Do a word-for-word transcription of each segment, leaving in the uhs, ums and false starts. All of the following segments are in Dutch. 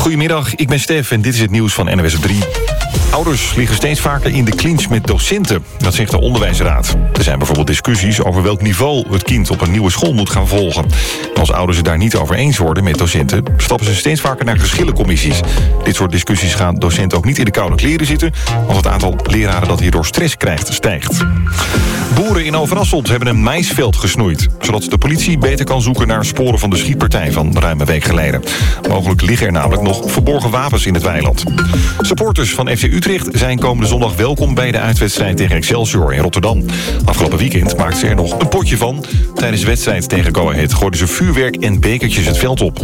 Goedemiddag, ik ben Stef en dit is het nieuws van N O S op drie. Ouders liggen steeds vaker in de clinch met docenten. Dat zegt de onderwijsraad. Er zijn bijvoorbeeld discussies over welk niveau het kind op een nieuwe school moet gaan volgen. En als ouders het daar niet over eens worden met docenten, stappen ze steeds vaker naar geschillencommissies. Dit soort discussies gaan docenten ook niet in de koude kleren zitten, want het aantal leraren dat hierdoor stress krijgt stijgt. Boeren in Overasselt hebben een maisveld gesnoeid, zodat de politie beter kan zoeken naar sporen van de schietpartij van ruim een week geleden. Mogelijk liggen er namelijk nog verborgen wapens in het weiland. Supporters van F C Utrecht zijn komende zondag welkom bij de uitwedstrijd tegen Excelsior in Rotterdam. Afgelopen weekend maakten ze er nog een potje van. Tijdens de wedstrijd tegen Go Ahead gooiden ze vuurwerk en bekertjes het veld op. En,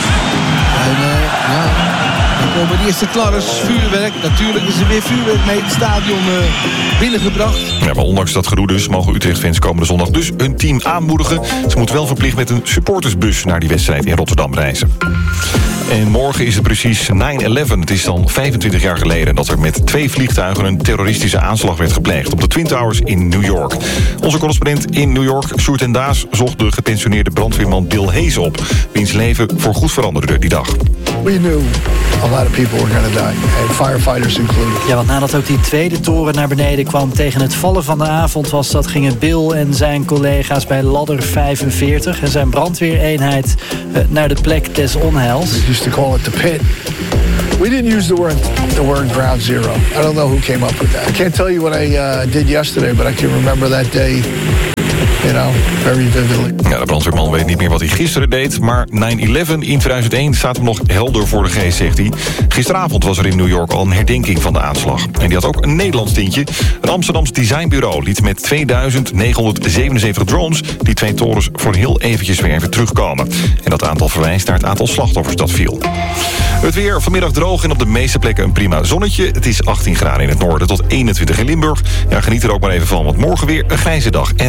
uh, ja, dan komen de eerste klarres, vuurwerk. Natuurlijk is er weer vuurwerk mee het stadion uh, binnengebracht. Ja, maar ondanks dat gedoe dus mogen Utrecht-fans komende zondag dus hun team aanmoedigen. Ze moeten wel verplicht met een supportersbus naar die wedstrijd in Rotterdam reizen. En morgen is het precies nine eleven. Het is dan vijfentwintig jaar geleden dat er met twee vliegtuigen een terroristische aanslag werd gepleegd op de Twin Towers in New York. Onze correspondent in New York, Sjoerd en Daas, zocht de gepensioneerde brandweerman Bill Hayes op, wiens leven voorgoed veranderde die dag. We knew a lot of people were going to die, and firefighters included. Ja, want nadat ook die tweede toren naar beneden kwam tegen het vallen van de avond was dat, gingen Bill en zijn collega's bij ladder vijfenveertig en zijn brandweereenheid uh, naar de plek des onheils. We used to call it the pit. We didn't use the word the word ground zero. I don't know who came up with that. I can't tell you what I uh, did yesterday, but I can remember that day. You know, very vividly. Ja, de brandweerman weet niet meer wat hij gisteren deed, maar nine eleven in tweeduizend één staat hem nog helder voor de geest, zegt hij. Gisteravond was er in New York al een herdenking van de aanslag. En die had ook een Nederlands tintje. Een Amsterdams designbureau liet met tweeduizend negenhonderdzevenenzeventig drones die twee torens voor heel eventjes weer even terugkomen. En dat aantal verwijst naar het aantal slachtoffers dat viel. Het weer vanmiddag droog en op de meeste plekken een prima zonnetje. Het is achttien graden in het noorden tot eenentwintig in Limburg. Ja, geniet er ook maar even van, want morgen weer een grijze dag. En